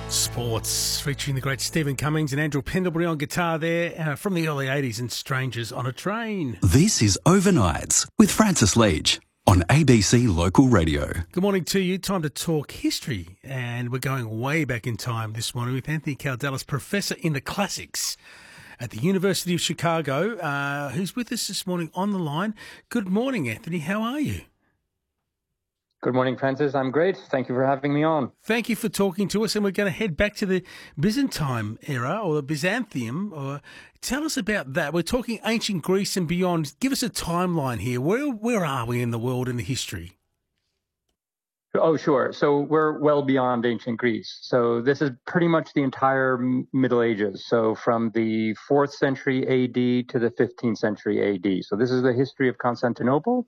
Sports, featuring the great Stephen Cummings and Andrew Pendlebury on guitar there from the early 80s and Strangers on a Train. This is Overnights with Francis Leach on ABC Local Radio. Good morning to you. Time to talk history, and we're going way back in time this morning with Anthony Kaldellis, Professor in the Classics at the University of Chicago, who's with us this morning on the line. Good morning, Anthony. How are you? Good morning, Francis. I'm great. Thank you for having me on. Thank you for talking to us, and we're going to head back to the Byzantine era, or the Byzantium. Tell us about that. We're talking ancient Greece and beyond. Give us a timeline here. Where are we in the world in the history? Oh, sure. So we're well beyond ancient Greece. So this is pretty much the entire Middle Ages. So from the 4th century AD to the 15th century AD. So this is the history of Constantinople,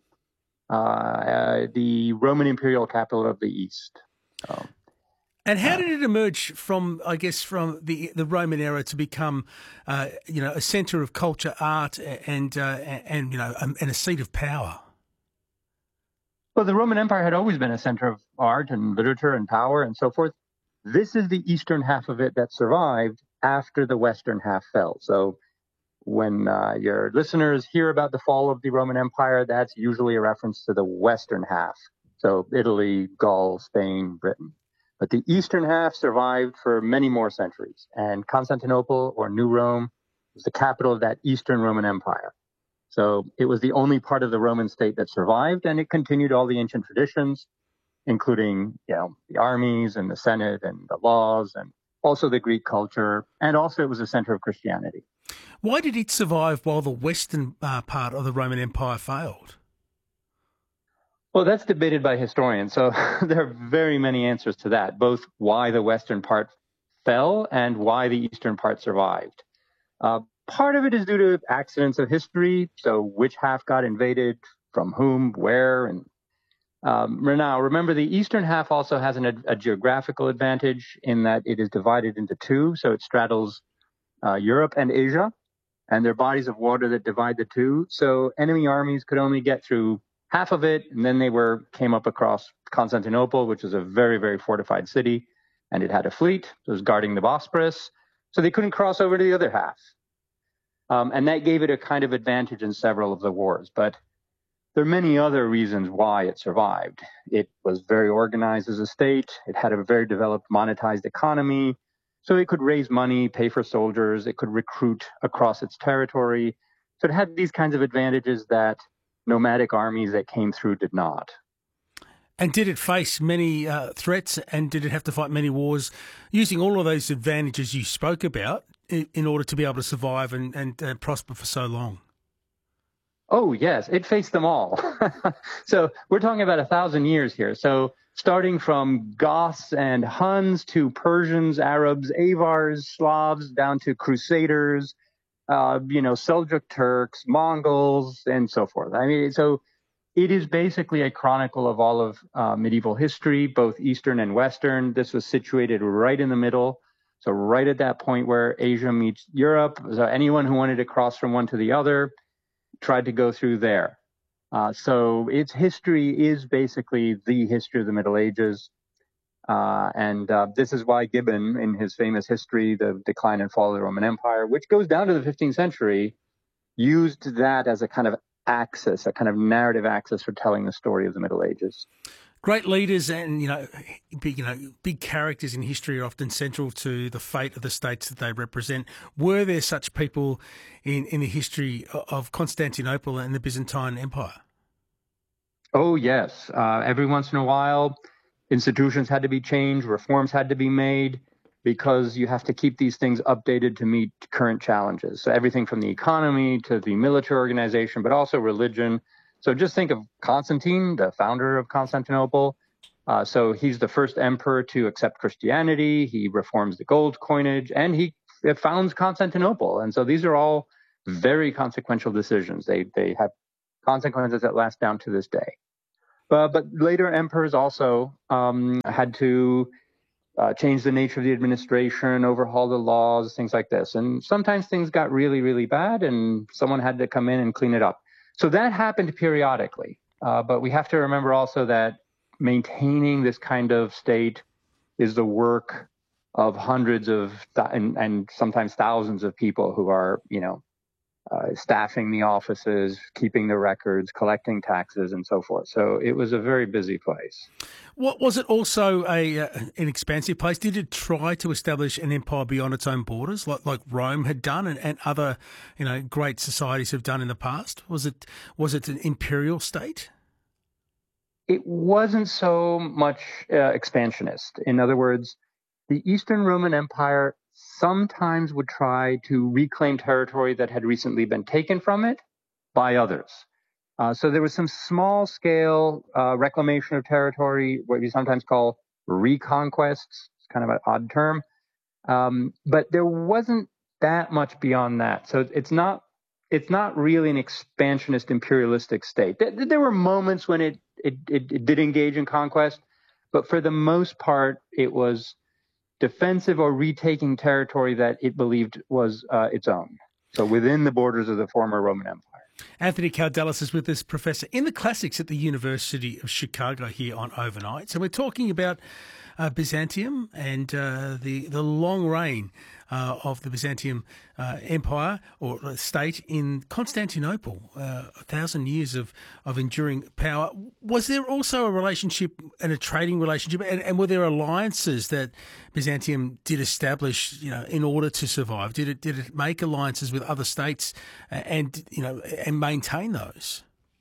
the Roman imperial capital of the East. And how did it emerge from, I guess, from the Roman era to become, a centre of culture, art, and a seat of power? Well, the Roman Empire had always been a center of art and literature and power and so forth. This is the eastern half of it that survived after the western half fell. So when your listeners hear about the fall of the Roman Empire, that's usually a reference to the western half. So Italy, Gaul, Spain, Britain. But the eastern half survived for many more centuries. And Constantinople, or New Rome, was the capital of that Eastern Roman Empire. So it was the only part of the Roman state that survived, and it continued all the ancient traditions, including, the armies and the Senate and the laws, and also the Greek culture. And also it was a center of Christianity. Why did it survive while the western part of the Roman Empire failed? Well, that's debated by historians. So there are very many answers to that, both why the western part fell and why the eastern part survived. Part of it is due to accidents of history. So which half got invaded, from whom, where, and now remember the eastern half also has a geographical advantage in that it is divided into two. So it straddles Europe and Asia, and there are bodies of water that divide the two. So enemy armies could only get through half of it, and then they came up across Constantinople, which is a very, very fortified city, and it had a fleet. It was guarding the Bosporus, so they couldn't cross over to the other half. And that gave it a kind of advantage in several of the wars. But there are many other reasons why it survived. It was very organized as a state. It had a very developed monetized economy. So it could raise money, pay for soldiers. It could recruit across its territory. So it had these kinds of advantages that nomadic armies that came through did not. And did it face many threats, and did it have to fight many wars using all of those advantages you spoke about in order to be able to survive and prosper for so long? Oh, yes, it faced them all. So we're talking about 1,000 years here. So starting from Goths and Huns to Persians, Arabs, Avars, Slavs, down to Crusaders, Seljuk Turks, Mongols, and so forth. I mean, so it is basically a chronicle of all of medieval history, both Eastern and Western. This was situated right in the middle. So right at that point where Asia meets Europe. So anyone who wanted to cross from one to the other tried to go through there. So its history is basically the history of the Middle Ages. And this is why Gibbon, in his famous history, The Decline and Fall of the Roman Empire, which goes down to the 15th century, used that as a kind of axis, a kind of narrative axis for telling the story of the Middle Ages. Great leaders and, big characters in history are often central to the fate of the states that they represent. Were there such people in the history of Constantinople and the Byzantine Empire? Oh, yes. Every once in a while, institutions had to be changed, reforms had to be made, because you have to keep these things updated to meet current challenges. So everything from the economy to the military organization, but also religion. So just think of Constantine, the founder of Constantinople. So he's the first emperor to accept Christianity. He reforms the gold coinage, and he founds Constantinople. And so these are all very consequential decisions. They have consequences that last down to this day. But later emperors also had to change the nature of the administration, overhaul the laws, things like this. And sometimes things got really, really bad, and someone had to come in and clean it up. So that happened periodically. But we have to remember also that maintaining this kind of state is the work of hundreds of and sometimes thousands of people who are, staffing the offices, keeping the records, collecting taxes, and so forth. So it was a very busy place. What was it also an expansive place? Did it try to establish an empire beyond its own borders, like Rome had done and other, great societies have done in the past? Was it an imperial state? It wasn't so much expansionist. In other words, the Eastern Roman Empire sometimes would try to reclaim territory that had recently been taken from it by others. So there was some small-scale reclamation of territory, what we sometimes call reconquests. It's kind of an odd term. But there wasn't that much beyond that. So it's not really an expansionist imperialistic state. There were moments when it did engage in conquest, but for the most part, it was defensive or retaking territory that it believed was its own. So within the borders of the former Roman Empire. Anthony Kaldellis is with us, Professor in the Classics at the University of Chicago here on Overnight. So we're talking about Byzantium and the long reign of the Byzantium Empire or state in Constantinople, 1,000 years of enduring power. Was there also a relationship and a trading relationship, and were there alliances that Byzantium did establish, in order to survive? Did it make alliances with other states and maintain those?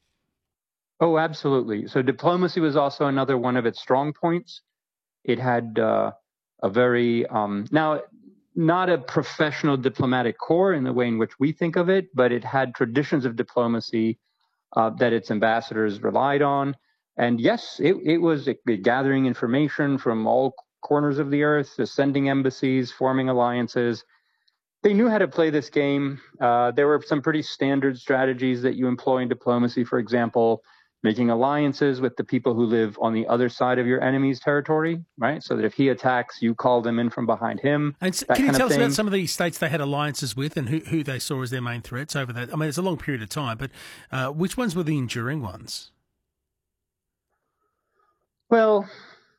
Oh, absolutely. So diplomacy was also another one of its strong points. It had a very now not a professional diplomatic corps in the way in which we think of it, but it had traditions of diplomacy that its ambassadors relied on. And yes, it was gathering information from all corners of the earth, sending embassies, forming alliances. They knew how to play this game. There were some pretty standard strategies that you employ in diplomacy, for example, making alliances with the people who live on the other side of your enemy's territory, right? So that if he attacks, you call them in from behind him. And can you tell us about some of the states they had alliances with and who they saw as their main threats over that? I mean, it's a long period of time, but which ones were the enduring ones? Well,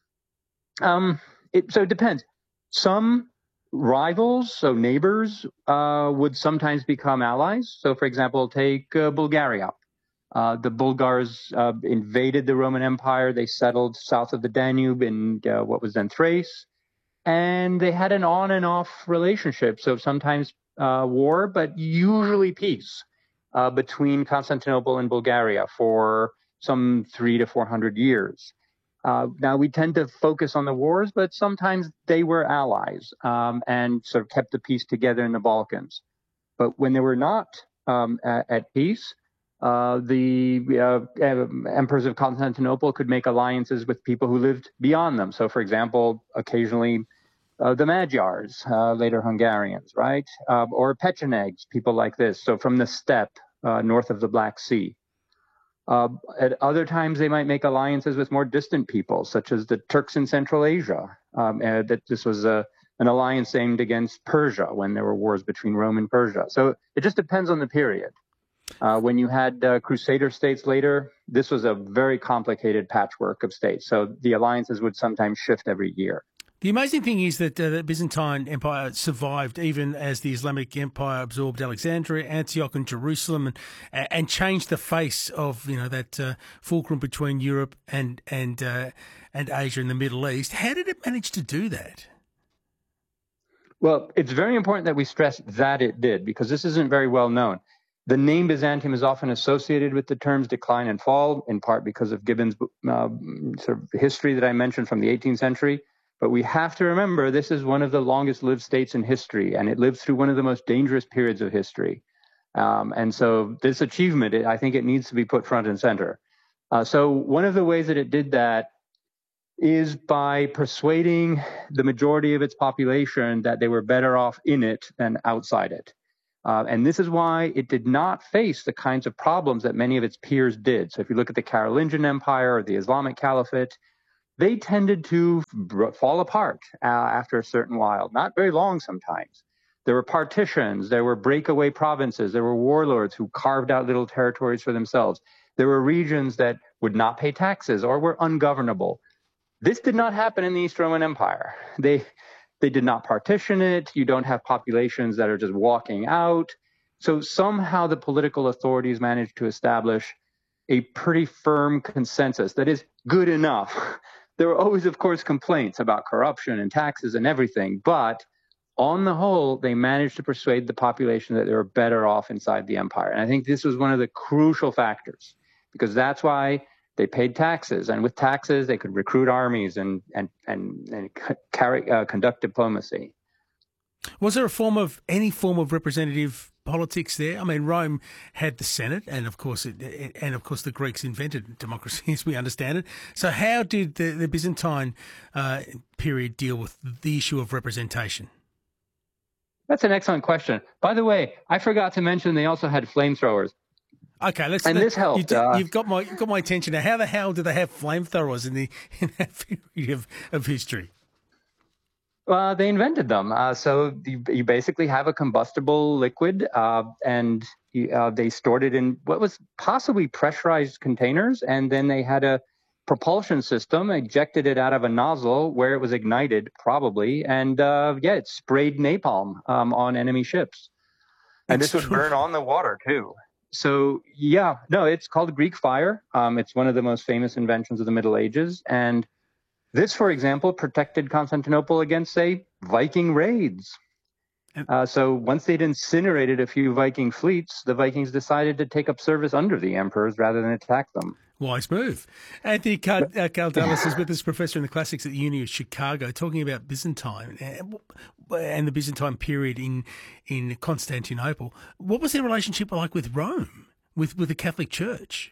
it depends. Some rivals, so neighbors, would sometimes become allies. So, for example, take Bulgaria. The Bulgars invaded the Roman Empire. They settled south of the Danube in what was then Thrace. And they had an on and off relationship. So sometimes war, but usually peace between Constantinople and Bulgaria for some 300 to 400 years. Now, we tend to focus on the wars, but sometimes they were allies and sort of kept the peace together in the Balkans. But when they were not at peace, the emperors of Constantinople could make alliances with people who lived beyond them. So, for example, occasionally the Magyars, later Hungarians, right? Or Pechenegs, people like this. So from the steppe north of the Black Sea. At other times, they might make alliances with more distant peoples, such as the Turks in Central Asia. That this was an alliance aimed against Persia when there were wars between Rome and Persia. So it just depends on the period. When you had Crusader states later, this was a very complicated patchwork of states. So the alliances would sometimes shift every year. The amazing thing is that the Byzantine Empire survived even as the Islamic Empire absorbed Alexandria, Antioch, and Jerusalem, and changed the face of that fulcrum between Europe and Asia and the Middle East. How did it manage to do that? Well, it's very important that we stress that it did, because this isn't very well known. The name Byzantium is often associated with the terms decline and fall, in part because of Gibbon's sort of history that I mentioned from the 18th century. But we have to remember this is one of the longest lived states in history, and it lived through one of the most dangerous periods of history. And so this achievement, I think it needs to be put front and center. So one of the ways that it did that is by persuading the majority of its population that they were better off in it than outside it. And this is why it did not face the kinds of problems that many of its peers did. So if you look at the Carolingian Empire or the Islamic Caliphate, they tended to fall apart after a certain while, not very long sometimes. There were partitions, there were breakaway provinces, there were warlords who carved out little territories for themselves. There were regions that would not pay taxes or were ungovernable. This did not happen in the East Roman Empire. They did not partition it. You don't have populations that are just walking out. So somehow the political authorities managed to establish a pretty firm consensus that is good enough. There were always, of course, complaints about corruption and taxes and everything, but on the whole, they managed to persuade the population that they were better off inside the empire. And I think this was one of the crucial factors, because that's why they paid taxes. And with taxes, they could recruit armies and conduct diplomacy. Was there any form of representative politics there? I mean, Rome had the Senate, and of course, the Greeks invented democracy, as we understand it. So, how did the Byzantine period deal with the issue of representation? That's an excellent question. By the way, I forgot to mention they also had flamethrowers. Okay, this helped. You've got my attention now. How the hell do they have flamethrowers in that period of history? They invented them. So you basically have a combustible liquid, and they stored it in what was possibly pressurized containers, and then they had a propulsion system, ejected it out of a nozzle where it was ignited, probably, and it sprayed napalm on enemy ships. And this would burn on the water, too. So, it's called Greek fire. It's one of the most famous inventions of the Middle Ages, and this, for example, protected Constantinople against, say, Viking raids. So once they'd incinerated a few Viking fleets, the Vikings decided to take up service under the emperors rather than attack them. Wise move. Anthony Kaldalis is with us, professor in the classics at the Uni of Chicago, talking about Byzantine and the Byzantine period in Constantinople. What was their relationship like with Rome, with the Catholic Church?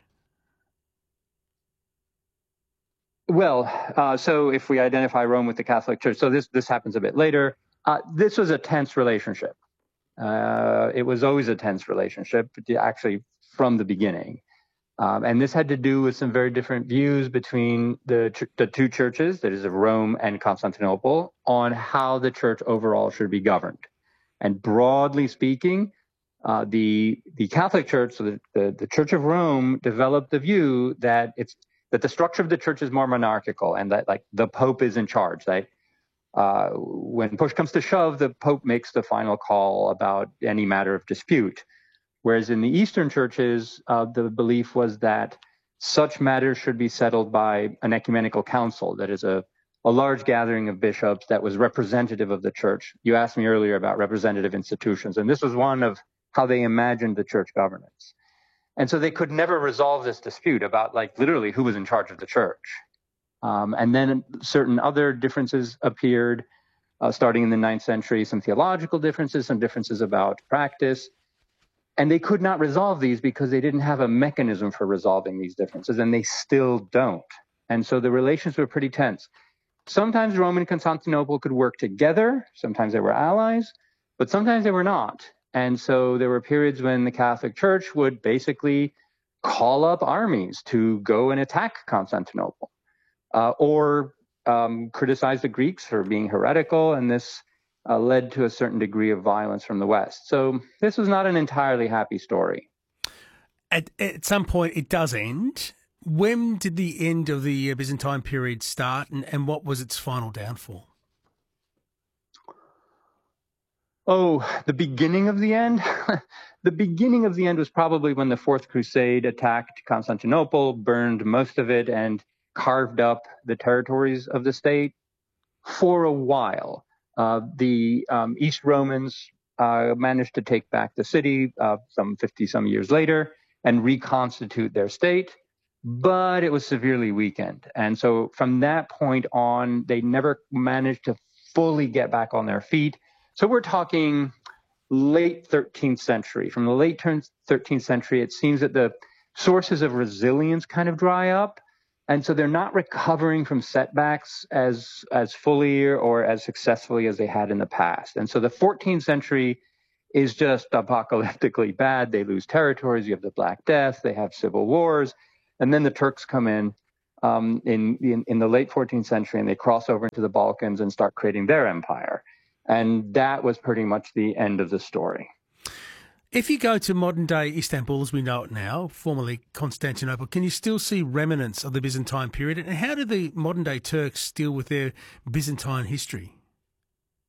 Well, so if we identify Rome with the Catholic Church, so this happens a bit later. This was a tense relationship. It was always a tense relationship, actually, from the beginning. And this had to do with some very different views between the two churches, that is of Rome and Constantinople, on how the church overall should be governed. And broadly speaking, the Catholic Church, so the Church of Rome, developed the view that the structure of the church is more monarchical, and that, like, the Pope is in charge. That when push comes to shove, the Pope makes the final call about any matter of dispute. Whereas in the Eastern churches, the belief was that such matters should be settled by an ecumenical council, that is a large gathering of bishops that was representative of the church. You asked me earlier about representative institutions, and this was one of how they imagined the church governance. And so they could never resolve this dispute about, like, literally who was in charge of the church. And then certain other differences appeared, starting in the 9th century, some theological differences, some differences about practice. And they could not resolve these because they didn't have a mechanism for resolving these differences, and they still don't. And so the relations were pretty tense. Sometimes Rome and Constantinople could work together. Sometimes they were allies, but sometimes they were not. And so there were periods when the Catholic Church would basically call up armies to go and attack Constantinople, or criticize the Greeks for being heretical, and this led to a certain degree of violence from the West. So this was not an entirely happy story. At some point, it does end. When did the end of the Byzantine period start, and what was its final downfall? Oh, the beginning of the end? The beginning of the end was probably when the Fourth Crusade attacked Constantinople, burned most of it, and carved up the territories of the state. For a while, the East Romans managed to take back the city some 50-some years later and reconstitute their state, but it was severely weakened. And so from that point on, they never managed to fully get back on their feet. So we're talking late 13th century. From the late 13th century, it seems that the sources of resilience kind of dry up. And so they're not recovering from setbacks as fully or as successfully as they had in the past. And so the 14th century is just apocalyptically bad. They lose territories. You have the Black Death. They have civil wars. And then the Turks come in the late 14th century, and they cross over into the Balkans and start creating their empire. And that was pretty much the end of the story. If you go to modern-day Istanbul, as we know it now, formerly Constantinople, can you still see remnants of the Byzantine period? And how do the modern-day Turks deal with their Byzantine history?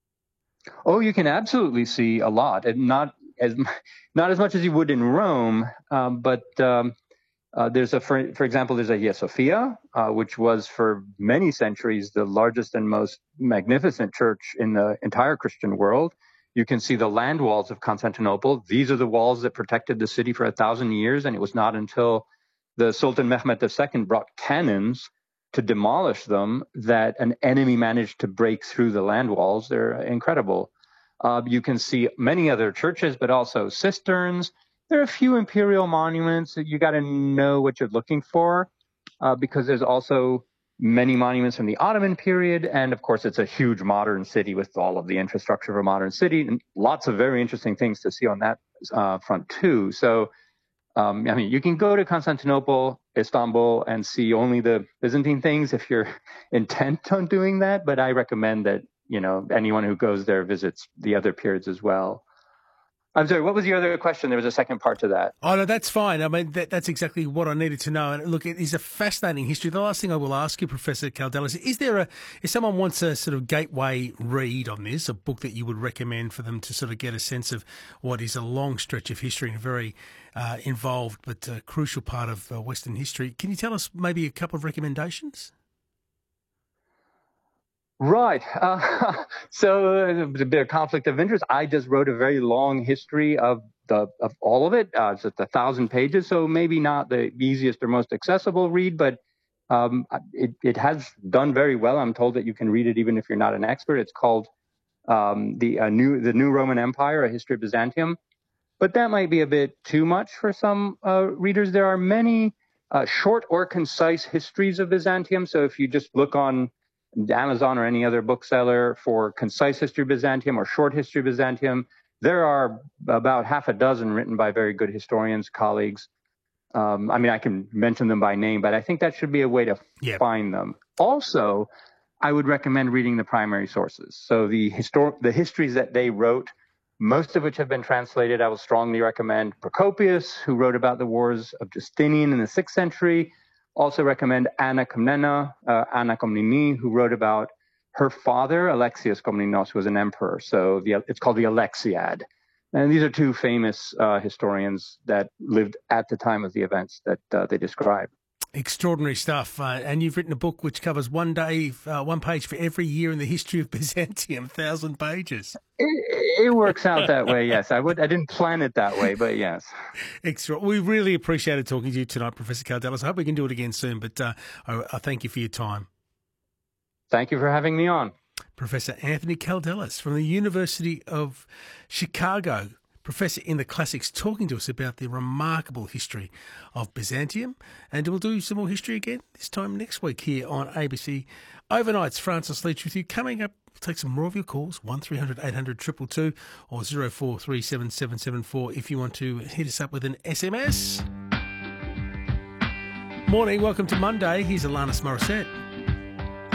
Oh, you can absolutely see a lot, and as not as much as you would in Rome, but there's for example, there's Hagia Sophia, which was for many centuries the largest and most magnificent church in the entire Christian world. You can see the land walls of Constantinople. These are the walls that protected the city for 1,000 years, and it was not until the Sultan Mehmed II brought cannons to demolish them that an enemy managed to break through the land walls. They're incredible. You can see many other churches, but also cisterns. There are a few imperial monuments that you got to know what you're looking for, because there's also many monuments from the Ottoman period. And of course, it's a huge modern city with all of the infrastructure of a modern city, and lots of very interesting things to see on that front too. So, I mean, you can go to Constantinople, Istanbul, and see only the Byzantine things if you're intent on doing that. But I recommend that, anyone who goes there visits the other periods as well. I'm sorry, what was your other question? There was a second part to that. Oh, no, that's fine. I mean, that's exactly what I needed to know. And look, it is a fascinating history. The last thing I will ask you, Professor Kaldellis, if someone wants a sort of gateway read on this, a book that you would recommend for them to sort of get a sense of what is a long stretch of history and a very involved but crucial part of Western history, can you tell us maybe a couple of recommendations? Right. So there's a bit of conflict of interest. I just wrote a very long history of all of it. It's just 1,000 pages, so maybe not the easiest or most accessible read, but it has done very well. I'm told that you can read it even if you're not an expert. It's called the New Roman Empire: A History of Byzantium. But that might be a bit too much for some readers. There are many short or concise histories of Byzantium. So if you just look on Amazon or any other bookseller for concise history of Byzantium or short history of Byzantium, there are about half a dozen written by very good historians, colleagues. I mean, I can mention them by name, but I think that should be a way to find them. Also, I would recommend reading the primary sources. So the histories that they wrote, most of which have been translated, I will strongly recommend Procopius, who wrote about the wars of Justinian in the 6th century. Also recommend Anna Komnene, Anna Komnene, who wrote about her father, Alexius Komnenos, who was an emperor. So it's called the Alexiad. And these are two famous historians that lived at the time of the events that they describe. Extraordinary stuff. And you've written a book which covers one page for every year in the history of Byzantium, 1,000 pages. It works out that way, yes. I didn't plan it that way, but yes. Extra. We really appreciated talking to you tonight, Professor Kaldellis. I hope we can do it again soon, but I thank you for your time. Thank you for having me on. Professor Anthony Kaldellis from the University of Chicago, Professor in the Classics, talking to us about the remarkable history of Byzantium. And we'll do some more history again this time next week here on ABC Overnights. Francis Leach with you. Coming up, we'll take some more of your calls, 1300 800 222 or 04377774 if you want to hit us up with an SMS. Morning, welcome to Monday. Here's Alanis Morissette.